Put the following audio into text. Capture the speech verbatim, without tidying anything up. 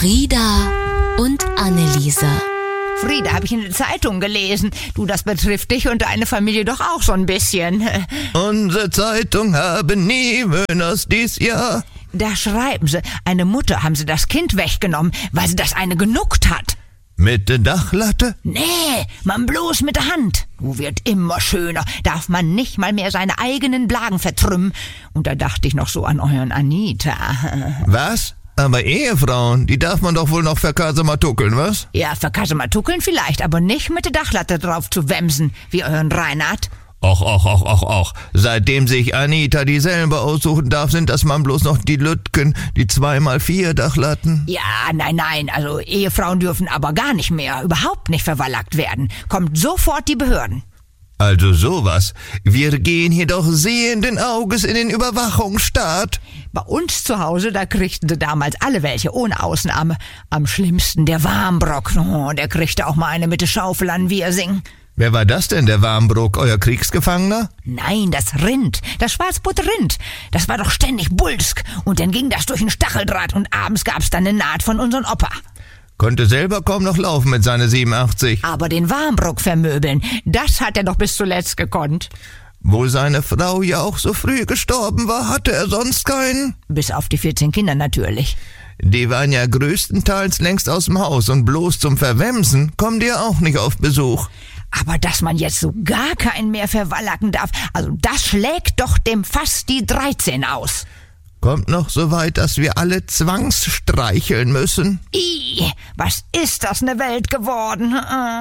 Frieda und Anneliese. Frieda, habe ich in der Zeitung gelesen. Du, das betrifft dich und deine Familie doch auch so ein bisschen. Unsere Zeitung haben nie Möhners dies Jahr. Da schreiben sie, eine Mutter haben sie das Kind weggenommen, weil sie das eine genuckt hat. Mit der Dachlatte? Nee, man bloß mit der Hand. Du, wird immer schöner, darf man nicht mal mehr seine eigenen Blagen vertrümmen. Und da dachte ich noch so an euren Anita. Was? Aber Ehefrauen, die darf man doch wohl noch verkasematuckeln, was? Ja, verkasematuckeln vielleicht, aber nicht mit der Dachlatte drauf zu wemsen, wie euren Reinhard. Och, och, och, och, och. Seitdem sich Anita die selber aussuchen darf, sind das man bloß noch die Lütken, die zweimal vier Dachlatten. Ja, nein, nein, also Ehefrauen dürfen aber gar nicht mehr, überhaupt nicht verwallackt werden. Kommt sofort die Behörden. Also sowas. Wir gehen hier doch sehenden Auges in den Überwachungsstaat. Bei uns zu Hause, da kriegten sie damals alle welche, ohne Ausnahme. Am schlimmsten der Warmbrock, oh, der kriegte auch mal eine mit der Schaufel an Wirsing. Wer war das denn, der Warmbrock, euer Kriegsgefangener? Nein, das Rind, das Schwarzbrot-Rind. Das war doch ständig Bulsk. Und dann ging das durch den Stacheldraht und abends gab's dann eine Naht von unserem Opa. Konnte selber kaum noch laufen mit seine siebenundachtzig. Aber den Warmbrock vermöbeln, das hat er doch bis zuletzt gekonnt. Wo seine Frau ja auch so früh gestorben war, hatte er sonst keinen? Bis auf die vierzehn Kinder natürlich. Die waren ja größtenteils längst aus dem Haus und bloß zum Verwemsen kommen die ja auch nicht auf Besuch. Aber dass man jetzt so gar keinen mehr verwallacken darf, also das schlägt doch dem fast die dreizehn aus. Kommt noch so weit, dass wir alle zwangsstreicheln müssen? Ih, was ist das ne Welt geworden?